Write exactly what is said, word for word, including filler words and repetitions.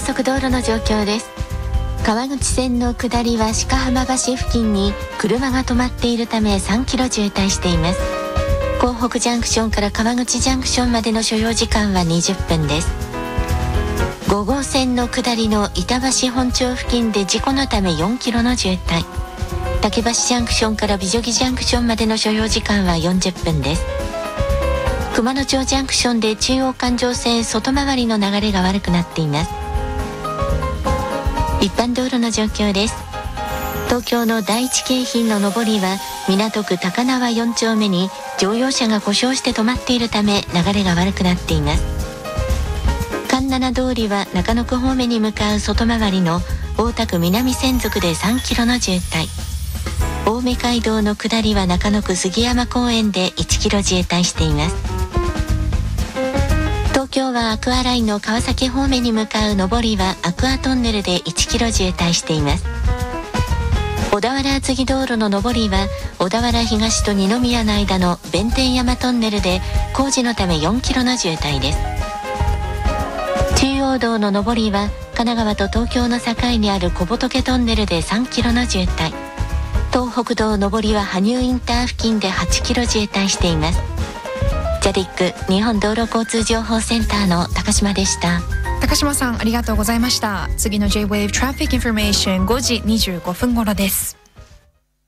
速道路の状況です。川口線の下りは鹿浜橋付近に車が止まっているためさんキロ渋滞しています。港北ジャンクションから川口ジャンクションまでの所要時間はにじゅっぷんです。ご号線の下りの板橋本町付近で事故のためよんキロの渋滞。竹橋ジャンクションから美女木ジャンクションまでの所要時間はよんじゅっぷんです。熊野町ジャンクションで中央環状線外回りの流れが悪くなっています。一般道路の状況です。東京の第一京浜の上りは港区高輪よん丁目に乗用車が故障して止まっているため流れが悪くなっています。環七通りは中野区方面に向かう外回りの大田区南千束でさんキロの渋滞。青梅街道の下りは中野区杉山公園でいちキロ渋滞しています。東京はアクアラインの川崎方面に向かう上りはアクアトンネルでいちキロ渋滞しています。小田原厚木道路の上りは小田原東と二宮の間の弁天山トンネルで工事のためよんキロの渋滞です。中央道の上りは神奈川と東京の境にある小仏トンネルでさんキロの渋滞。東北道上りは羽生インター付近ではちキロ渋滞しています。ジャディック日本道路交通情報センターの高島でした。 高島さんありがとうございました。次の J-Wave Traffic Information ごじにじゅうごふん頃です。